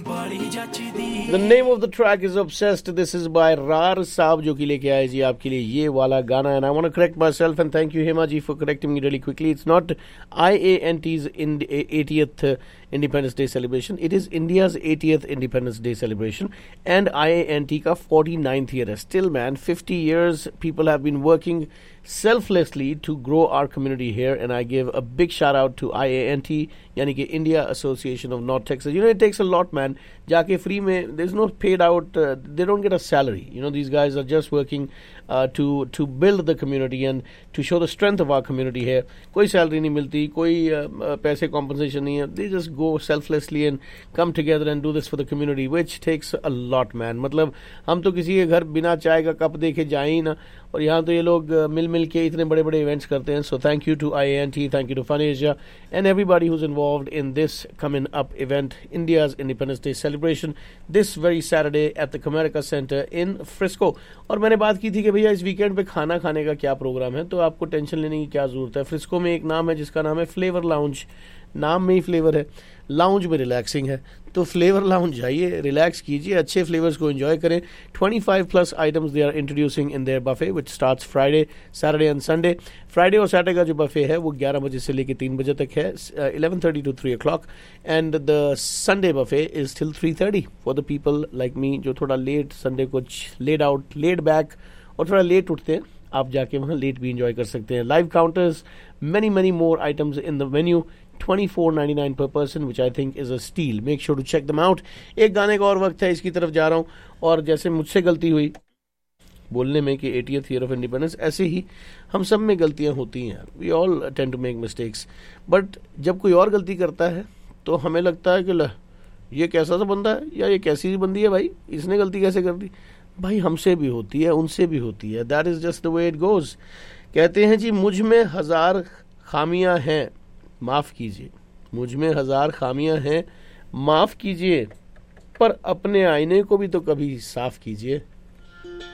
The name of the track is Obsessed. This is by Rar Saab जो कि लेके आए जी आपके लिए ये वाला गाना. And I want to correct myself and thank you Hema ji for correcting me really quickly. It's not IANT's 80th Independence Day celebration. It is India's 80th Independence Day celebration and IANT का 49th year है. Still man, 50 years people have been working selflessly to grow our community here, and I give a big shout out to IANT यानी कि India Association of North Texas. You know, it takes a lot man. जाके free में, there's no paid out, they don't get a salary. You know, these guys are just working to build the community and to show the strength of our community here. कोई salary नहीं मिलती, कोई पैसे compensation नहीं है. They just go selflessly and come together and do this for the community, which takes a lot man. मतलब हम तो किसी के घर बिना चाय का कप देखे जाए ही ना, और यहाँ तो ये लोग मिल के इतने बड़े बड़े इवेंट्स करते हैं. So thank you to IANT, thank you to Fun Asia and everybody who's involved in this coming up event, India's Independence Day celebration, this very Saturday at the Comerica Center in Frisco. और मैंने बात की थी कि भैया इस weekend पे खाना खाने का क्या प्रोग्राम है, तो आपको टेंशन लेने की क्या जरूरत है. फ्रिस्को में एक नाम है जिसका नाम है फ्लेवर लाउंज. नाम में ही फ्लेवर है, लाउंज में रिलैक्सिंग है, तो फ्लेवर लाउंज जाइए, रिलैक्स कीजिए, अच्छे फ्लेवर्स को एंजॉय करें. 25 plus items they are introducing in their buffet which starts Friday, Saturday and Sunday. Friday और सैटरडे का जो बफे है वो 11 बजे से लेकर 3 बजे तक है, 11:30 to 3 o'clock, and the Sunday buffet is till 3:30 for the people like me जो थोड़ा लेट संडे को लेड बैक और थोड़ा लेट उठते हैं. आप जाके वहाँ लेट भी एंजॉय कर सकते हैं. Live counters, many more items in the menu, $24.99 per person, which I think is a steal. Make sure to check them out. एक गाने का और वक्त है, इसकी तरफ जा रहा हूँ. और जैसे मुझसे गलती हुई बोलने में कि 80th year of independence, ऐसे ही हम सब में गलतियाँ होती हैं. We all tend to make mistakes. But जब कोई और गलती करता है तो हमें लगता है कि ये कैसा सा बंदा है या ये कैसी सी बंदी है भाई, इसने गलती कैसे कर दी. भाई हमसे भी होती है, उनसे भी होती है. That is just the way it goes. कहते हैं जी मुझ में 1000 खामियां हैं, माफ़ कीजिए. मुझ में 1000 खामियां हैं, माफ़ कीजिए, पर अपने आईने को भी तो कभी साफ कीजिए.